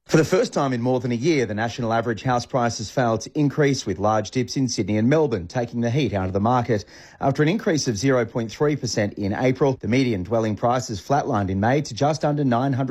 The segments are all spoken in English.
For the first time in more than a year, the national average house prices failed to increase, with large dips in Sydney and Melbourne taking the heat out of the market. After an increase of 0.3% in April, the median dwelling prices flatlined in May to just under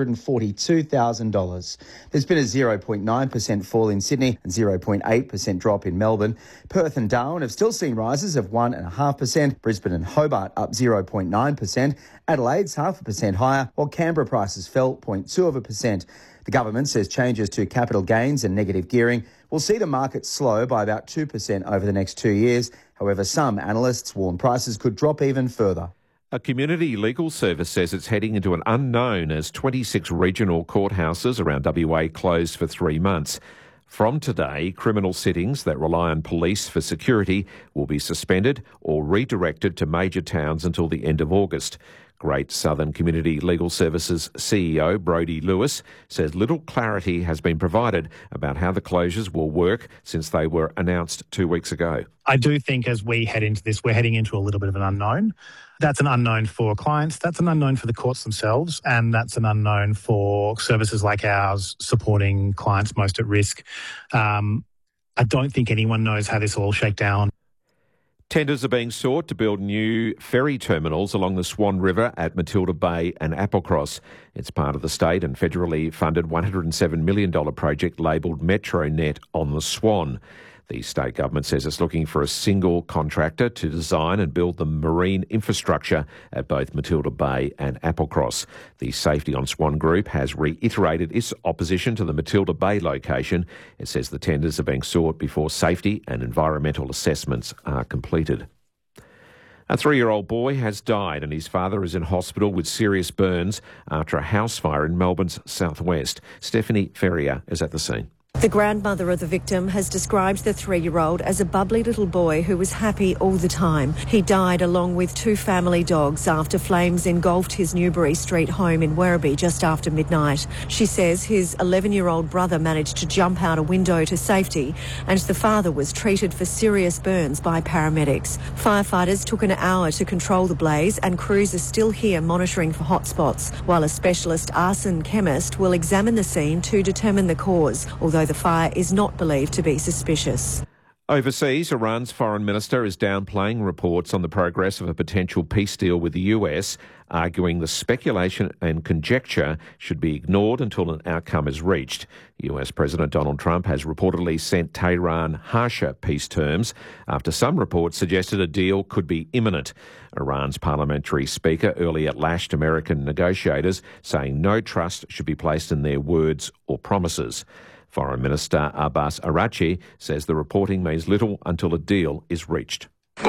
$942,000. There's been a 0.9% fall in Sydney and 0.8% drop in Melbourne. Perth and Darwin have still seen rises of 1.5%, Brisbane and Hobart up 0.9%, Adelaide's 0.5% higher, while Canberra prices fell 0.2%. The government says changes to capital gains and negative gearing will see the market slow by about 2% over the next 2 years. However, some analysts warn prices could drop even further. A community legal service says it's heading into an unknown as 26 regional courthouses around WA close for 3 months. From today, criminal sittings that rely on police for security will be suspended or redirected to major towns until the end of August. Great Southern Community Legal Services CEO Brodie Lewis says little clarity has been provided about how the closures will work since they were announced 2 weeks ago. I do think as we head into this, we're heading into a little bit of an unknown. That's an unknown for clients, that's an unknown for the courts themselves, and that's an unknown for services like ours supporting clients most at risk. I don't think anyone knows how this will all shake down. Tenders are being sought to build new ferry terminals along the Swan River at Matilda Bay and Applecross. It's part of the state and federally funded $107 million project labelled MetroNet on the Swan. The state government says it's looking for a single contractor to design and build the marine infrastructure at both Matilda Bay and Applecross. The Safety on Swan Group has reiterated its opposition to the Matilda Bay location. It says the tenders are being sought before safety and environmental assessments are completed. A 3-year-old boy has died and his father is in hospital with serious burns after a house fire in Melbourne's southwest. Stephanie Ferrier is at the scene. The grandmother of the victim has described the 3-year-old as a bubbly little boy who was happy all the time. He died along with 2 family dogs after flames engulfed his Newbury Street home in Werribee just after midnight. She says his 11-year-old brother managed to jump out a window to safety and the father was treated for serious burns by paramedics. Firefighters took an hour to control the blaze and crews are still here monitoring for hotspots, while a specialist arson chemist will examine the scene to determine the cause, although the fire is not believed to be suspicious. Overseas, Iran's foreign minister is downplaying reports on the progress of a potential peace deal with the US, arguing the speculation and conjecture should be ignored until an outcome is reached. US President Donald Trump has reportedly sent Tehran harsher peace terms after some reports suggested a deal could be imminent. Iran's parliamentary speaker earlier lashed American negotiators, saying no trust should be placed in their words or promises. Foreign Minister Abbas Araghchi says the reporting means little until a deal is reached.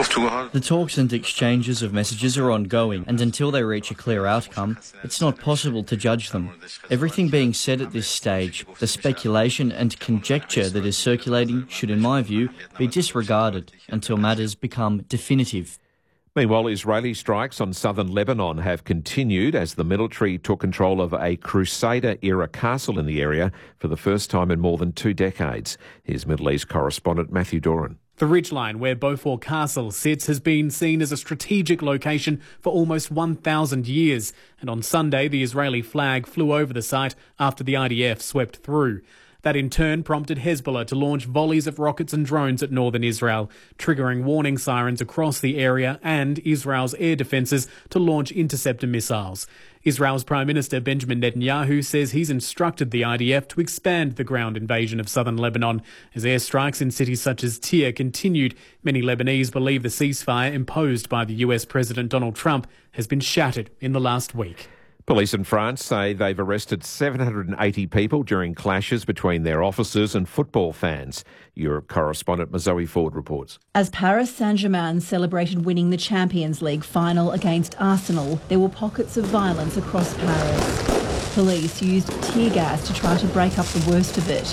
The talks and exchanges of messages are ongoing, and until they reach a clear outcome, it's not possible to judge them. Everything being said at this stage, the speculation and conjecture that is circulating should, in my view, be disregarded until matters become definitive. Meanwhile, Israeli strikes on southern Lebanon have continued as the military took control of a Crusader-era castle in the area for the first time in more than 2 decades. Here's Middle East correspondent Matthew Doran. The ridgeline where Beaufort Castle sits has been seen as a strategic location for almost 1,000 years, and on Sunday the Israeli flag flew over the site after the IDF swept through. That in turn prompted Hezbollah to launch volleys of rockets and drones at northern Israel, triggering warning sirens across the area and Israel's air defences to launch interceptor missiles. Israel's Prime Minister Benjamin Netanyahu says he's instructed the IDF to expand the ground invasion of southern Lebanon. As airstrikes in cities such as Tyre continued, many Lebanese believe the ceasefire imposed by the US President Donald Trump has been shattered in the last week. Police in France say they've arrested 780 people during clashes between their officers and football fans. Europe correspondent Zoe Ford reports. As Paris Saint-Germain celebrated winning the Champions League final against Arsenal, there were pockets of violence across Paris. Police used tear gas to try to break up the worst of it.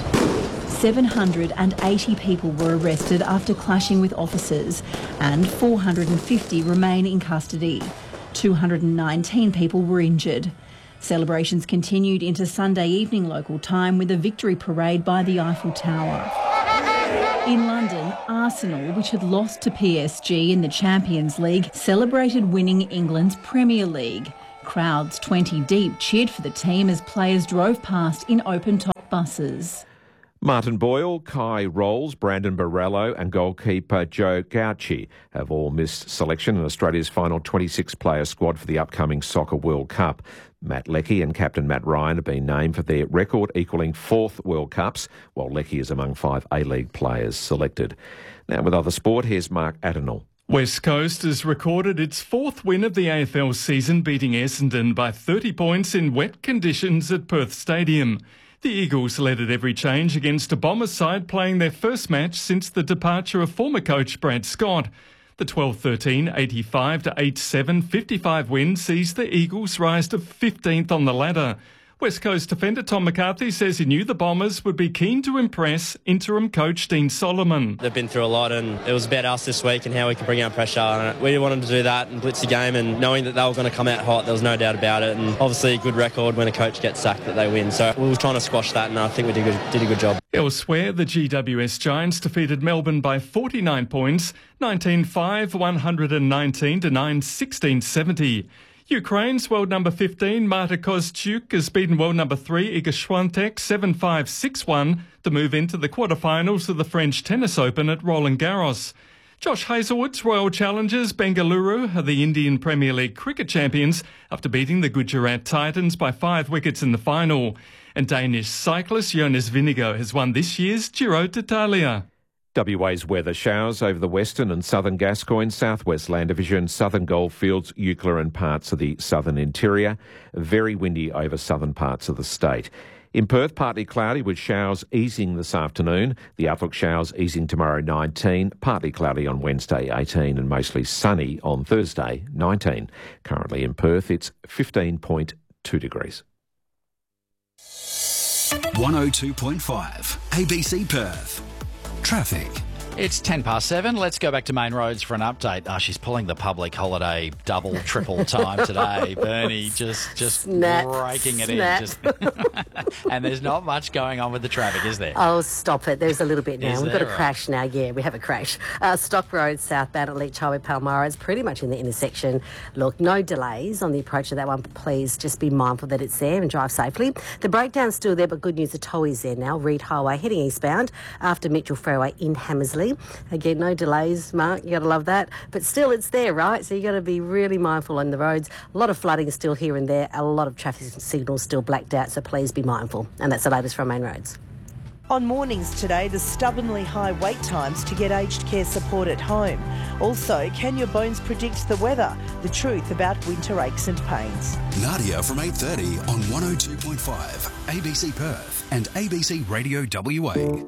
780 people were arrested after clashing with officers, and 450 remain in custody. 219 people were injured. Celebrations continued into Sunday evening local time with a victory parade by the Eiffel Tower. In London, Arsenal, which had lost to PSG in the Champions League, celebrated winning England's Premier League. Crowds 20 deep cheered for the team as players drove past in open-top buses. Martin Boyle, Kai Rolls, Brandon Borrello and goalkeeper Joe Gauci have all missed selection in Australia's final 26-player squad for the upcoming Soccer World Cup. Matt Leckie and captain Matt Ryan have been named for their record-equalling 4th World Cups, while Leckie is among 5 A-League players selected. Now with other sport, here's Mark Adenall. West Coast has recorded its 4th win of the AFL season, beating Essendon by 30 points in wet conditions at Perth Stadium. The Eagles led at every change against a Bombers side playing their first match since the departure of former coach Brad Scott. The 12-13, 85-87, 55 win sees the Eagles rise to 15th on the ladder. West Coast defender Tom McCarthy says he knew the Bombers would be keen to impress interim coach Dean Solomon. They've been through a lot and it was about us this week and how we could bring our pressure. And we wanted to do that and blitz the game, and knowing that they were going to come out hot, there was no doubt about it. And obviously a good record when a coach gets sacked that they win. So we were trying to squash that, and I think we did a good job. Elsewhere, the GWS Giants defeated Melbourne by 49 points, 19-5, 119-9, 16-70. Ukraine's world number 15, Marta Kostyuk, has beaten world number 3, Iga Swiatek, 7-5, 6-1 to move into the quarterfinals of the French Tennis Open at Roland Garros. Josh Hazlewood's Royal Challengers Bengaluru are the Indian Premier League cricket champions after beating the Gujarat Titans by 5 wickets in the final. And Danish cyclist Jonas Vingegaard has won this year's Giro d'Italia. WA's weather: showers over the western and southern Gascoyne, southwest Land Division, southern Goldfields, Eucla and parts of the southern interior. Very windy over southern parts of the state. In Perth, partly cloudy with showers easing this afternoon. The outlook: showers easing tomorrow, 19. Partly cloudy on Wednesday, 18, and mostly sunny on Thursday, 19. Currently in Perth, it's 15.2 degrees. 102.5 ABC Perth. Traffic. It's 7:10. Let's go back to Main Roads for an update. She's pulling the public holiday double, triple time today. Bernie just breaking it in. And there's not much going on with the traffic, is there? Oh, stop it. There's a little bit now. We've got a crash now. Yeah, we have a crash. Stock Road, southbound at Leach Highway, Palmyra. It's pretty much in the intersection. Look, no delays on the approach of that one. Please just be mindful that it's there and drive safely. The breakdown's still there, but good news, the toll is there now. Reed Highway heading eastbound after Mitchell Fairway in Hammersley. Again, no delays, Mark. You got to love that. But still, it's there, right? So you got to be really mindful on the roads. A lot of flooding still here and there. A lot of traffic signals still blacked out. So please be mindful. And that's the latest from Main Roads. On mornings today, the stubbornly high wait times to get aged care support at home. Also, can your bones predict the weather? The truth about winter aches and pains. Nadia from 8:30 on 102.5 ABC Perth and ABC Radio WA.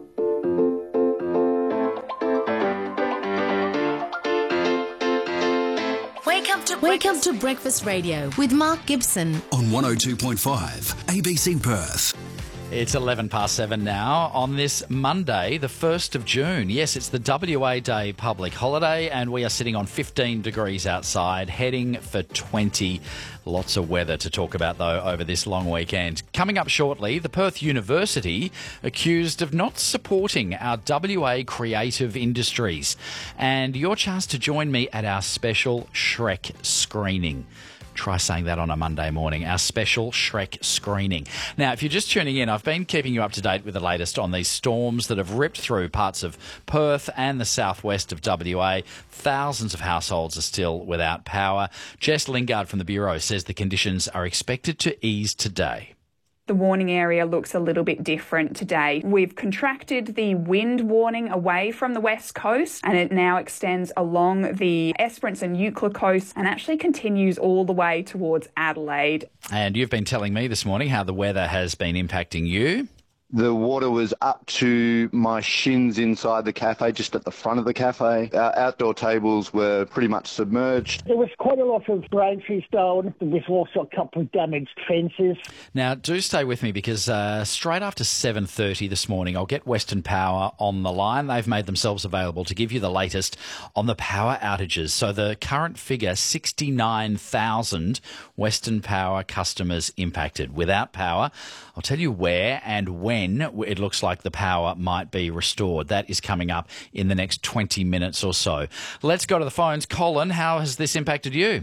Welcome to Breakfast Radio with Mark Gibson on 102.5 ABC Perth. It's 7:11 now on this Monday, the 1st of June. Yes, it's the WA Day public holiday, and we are sitting on 15 degrees outside, heading for 20. Lots of weather to talk about, though, over this long weekend. Coming up shortly, the Perth University accused of not supporting our WA creative industries. And your chance to join me at our special Shrek screening. Try saying that on a Monday morning, our special Shrek screening. Now, if you're just tuning in, I've been keeping you up to date with the latest on these storms that have ripped through parts of Perth and the southwest of WA. Thousands of households are still without power. Jess Lingard from the Bureau says the conditions are expected to ease today. The warning area looks a little bit different today. We've contracted the wind warning away from the west coast, and it now extends along the Esperance and Eucla coast and actually continues all the way towards Adelaide. And you've been telling me this morning how the weather has been impacting you. The water was up to my shins inside the cafe, just at the front of the cafe. Our outdoor tables were pretty much submerged. There was quite a lot of raintree stone. There's also a couple of damaged fences. Now, do stay with me because straight after 7:30 this morning, I'll get Western Power on the line. They've made themselves available to give you the latest on the power outages. So the current figure, 69,000 Western Power customers impacted. Without power, I'll tell you where and when it looks like the power might be restored. That is coming up in the next 20 minutes or so. Let's go to the phones. Colin, how has this impacted you?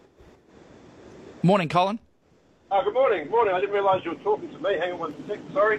Morning, Colin. Good morning. I didn't realise you were talking to me. Hang on one second, sorry.